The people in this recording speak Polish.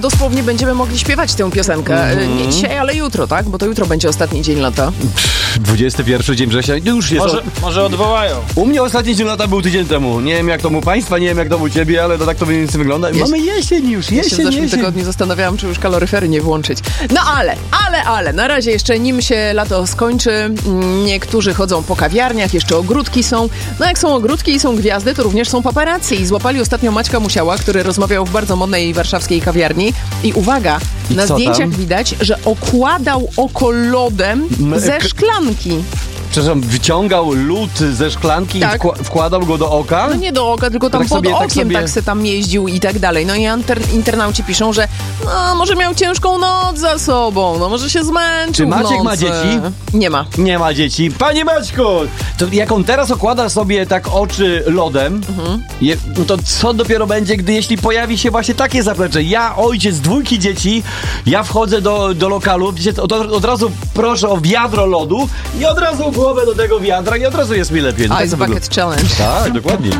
Dosłownie będziemy mogli śpiewać tę piosenkę. Nie dzisiaj, ale jutro, tak? Bo to jutro będzie ostatni dzień lata. 21 dzień września, już jest. Może odwołają. U mnie ostatni dzień lata był tydzień temu. Nie wiem jak to u państwa, nie wiem jak to u ciebie, ale to tak to mniej więcej wygląda. Mamy jesień już, Ja się w zeszłym tygodniu zastanawiałam, czy już kaloryfery nie włączyć. No ale, na razie jeszcze nim się lato skończy, niektórzy chodzą po kawiarniach, jeszcze ogródki są. No jak są ogródki i są gwiazdy, to również są paparazzi. I złapali ostatnio Maćka Musiała, który rozmawiał w bardzo modnej warszawskiej kawiarni. I uwaga, na zdjęciach widać, że okładał oko lodem ze szklanki. Przepraszam, wyciągał lód ze szklanki i wkładał go do oka? No nie do oka, tylko tam pod okiem tak se tam jeździł i tak dalej. No i internauci piszą, że może miał ciężką noc za sobą, no może się zmęczył. Czy Maciek ma dzieci? Nie ma. Nie ma dzieci. Panie Maćku! To jak on teraz okłada sobie tak oczy lodem, no to co dopiero będzie, jeśli pojawi się właśnie takie zaplecze? Ja, ojciec 2 dzieci, ja wchodzę do lokalu, od razu proszę o wiadro lodu i od razu głowę do tego wiadra i od razu jest mi lepiej. Ice Bucket Challenge. Tak, dokładnie.